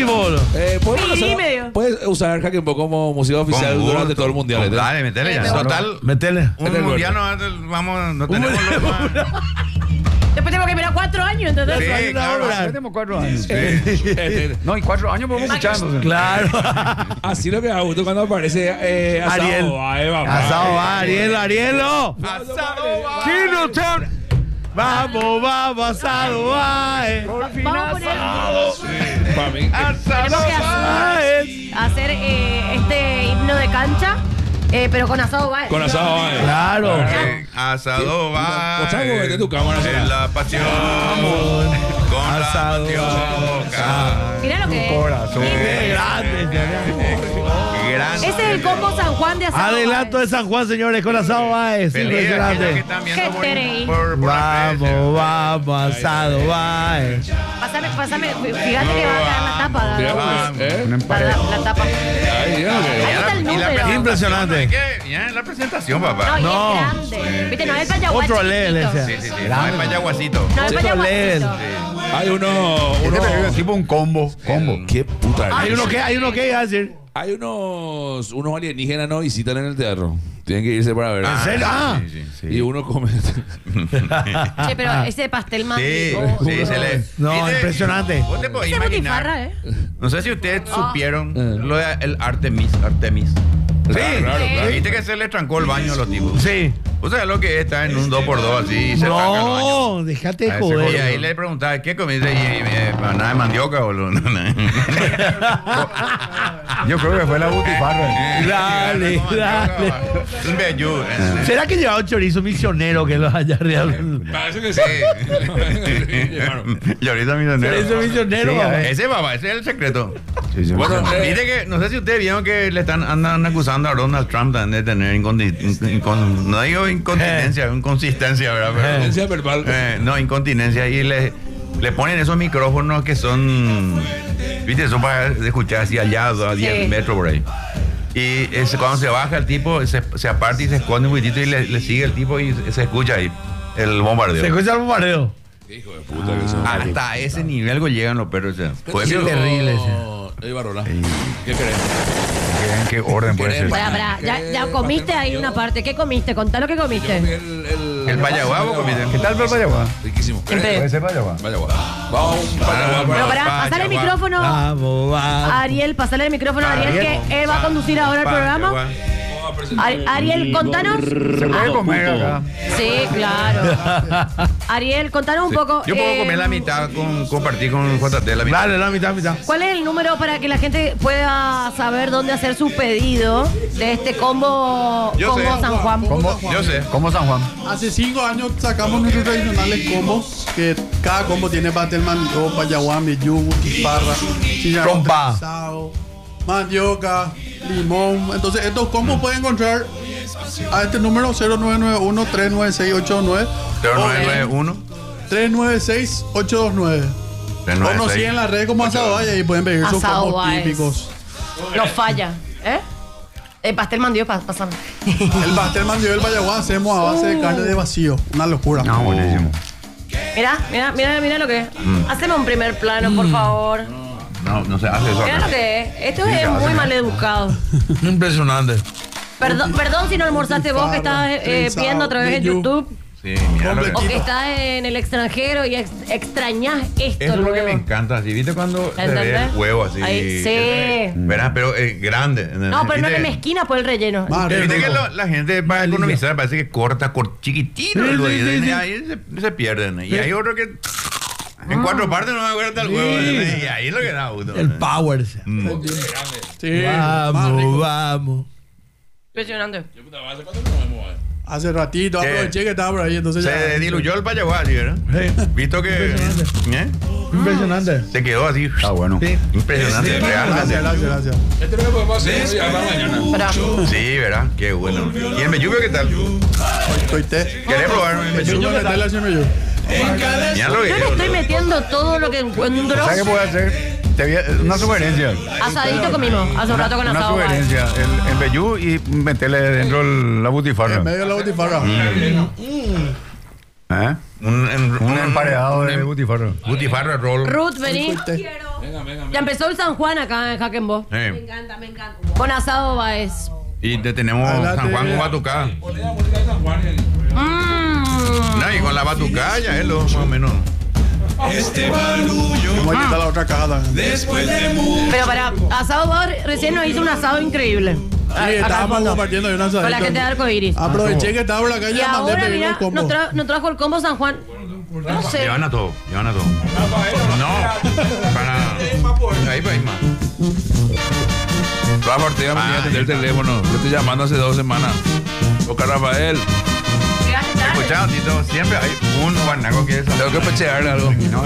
buenísimo, boludo. Puedes usar Hackenpot como música oficial durante todo el mundial. Dale, metele ya. Total, Metele. un mundial no tenemos Después tengo que esperar 4 años, ¿entendés? Sí, claro. Tenemos 4 años. Sí. No, en 4 años podemos escucharnos. Claro. Así lo que me gusta cuando aparece Ariel. Asado va, Arielo. Asado va. Kino Town. Vamos, asado va. Vamos a poner. Para mí. Tenemos que hacer este himno de cancha, pero con asado va. Con asado va. Claro. Asado va. Ochango, vete tu cámara. En la pasión. Con Asado la va. Mirá lo que es. Corazón. Grande. Ese es el combo San Juan de asado. Adelanto de San Juan, señores, con asado va. Es Feliz aquellos que impresionante. están viendo Qué por las redes. Vamos, asado va. Pásame, fíjate que va a caer la tapa. La tapa. Ahí está el número. Impresionante. Ya en la presentación, No, papá. y No. es grande. Viste, no es el payaguá Otro level, chiquitito. ese. Sí. No es payaguacito. No es Otro level. payaguacito. Hay uno. Es tipo un combo. Qué puta. Hay uno que iba a decir. Hay unos alienígenas no visitan en el teatro. Tienen que irse para ver. ¿En serio? Ah. Sí. Y uno come. Che, pero ese pastel Sí, mágico. sí, se le. No, ¿Viste? impresionante. Vos te podés Ese imaginar. butifarra, No sé si ustedes supieron lo de el Artemis. Claro. Viste que se le trancó el baño a los tipos. Sí. ¿Vos sabés lo que es estar en un 2x2 así y se trancan los baños? No, déjate de Y ahí joder. le preguntaba, ¿qué comiste? Y nada de mandioca, boludo. Yo creo que fue la butifarra. Dale. Un vellú. ¿Será que llevaba un chorizo misionero que los haya real? Parece que sí. Y ahorita misionero. Chorizo misionero, Sí, papá. Ese es el secreto. Sí. Bueno, Viste que, no sé si ustedes vieron que andan acusando a Donald Trump también de tener no digo incontinencia, inconsistencia, ¿verdad? Pero, Violencia verbal. no, incontinencia. Y le ponen esos micrófonos que son, viste, son para escuchar así allá a 10 metros por ahí. Y cuando se baja el tipo, se aparta y se esconde un poquitito y le sigue el tipo y se escucha ahí el bombardeo. Se escucha el bombardeo. Hijo de puta que son. Hasta ese nivel llegan los perros. O sea, puede Sí, ser terrible, Barrola. ¿Qué crees? ¿En qué orden puede ser? Pará, ya comiste ahí una parte. ¿Qué comiste? Contá lo que comiste. el payaguabo, comité. ¿Qué tal, Payaguá? Riquísimo. Siempre. Puede ser Payaguá. Vamos a un payaguá. Pero pará, pasale el micrófono a Vamos. Ariel, pasale el micrófono a Ariel, que él va a conducir ahora el programa. Ariel, contanos. Se puede comer acá. Sí, claro. Ariel, contanos un poco. Yo puedo comer la mitad, compartir con JT la mitad. Dale, la mitad. ¿Cuál es el número para que la gente pueda saber dónde hacer su pedido de este combo Yo sé. San Juan? Yo sé. Como San Juan. Hace 5 años sacamos nuestros tradicionales combos, que cada combo tiene pastel mandioca, payaguá, meyú, butifarra, chicharrón Trompa. trenzado, mandioca, limón. Entonces estos combos pueden encontrar a este número 0991-396-829 0991 396-829. O nos siguen en las redes como Asado Valle y pueden pedir sus Asado combos Valle. típicos. No falla, ¿eh? El pastel mandioca, pásame. El pastel mandioca del payaguá hacemos a base de carne de vacío. Una locura. No, buenísimo. Mira lo que es. Haceme un primer plano, por favor. No se hace eso. Mira lo que es. Esto es muy mal educado. Impresionante. Perdón si no almorzaste vos que estás Trenzado, viendo a través de meyú. YouTube Sí, mira lo que o que estás en el extranjero y extrañas esto. eso es lo que luego. me encanta, así, ¿viste? Cuando se ve ¿Entendés? el huevo así. Ahí, sí. ¿Verdad? Pero grande. No, pero no ¿Viste? le mezquina por el relleno. Más ¿Viste rico. que la gente para economizar parece que corta chiquitito el huevo, y ahí se pierden? Y hay otro que en 4 partes no me acuerdo el huevo. Y ahí es lo que da gusto. El power. Sí, más rico. Vamos. Impresionante. Hace ratito aproveché que estaba por ahí, entonces Se diluyó el payaguá, ¿sí, verdad? Visto que Impresionante. se quedó así. Está bueno. Sí. Impresionante, realmente. Gracias. Este es lo que podemos hacer ya para mañana. Pará. Sí, ¿verdad? Qué bueno. ¿Y el meyubio qué tal? Estoy té. ¿Querés probar el Yo meyubio? me metí la haciendo yo. Ya lo Yo le estoy metiendo todo lo que encuentro. ¿Sabes qué puedo hacer? Una sugerencia. Asadito comimos. Hace un rato con Una asado. sugerencia. El vellú y meterle dentro la butifarra. En medio de la butifarra. ¿Eh? Un emparedado de butifarra. Butifarra roll. Ruth, vení. Estoy té. Ya empezó el San Juan acá en Jaquembo. Sí. Me encanta. Con asado Baez. Y tenemos Adelante. San Juan con batucada. No, y con la batucada ya es lo más o menos. Vamos a quitar la otra caja también. Pero para asado Baez recién nos hizo un asado increíble. Sí, Acá al estábamos fondo. compartiendo de una Con la gente de Arcoiris. Aproveché que estaba por la calle Y y mandé ahora, pedir mira, un combo. nos trajo el combo San Juan. No sé. Llevan a todo. No, para. Ahí para ahí más. Rafa Ortega me tiene que atender el teléfono. Yo estoy llamando hace 2 semanas. Toca Rafael. Llegaste tarde. Escuchado, Tito, siempre hay un guanaco que es. Tengo que pechearle algo. No,